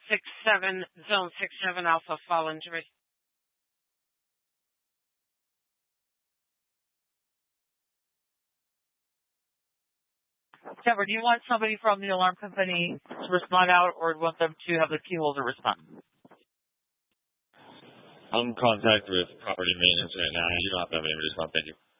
Zone 67 Alpha fall injury. Trevor, do you want somebody from the alarm company to respond out, or do you want them to have the key holder respond? I'm in contact with property maintenance right now. You don't have to have anybody respond. Thank you.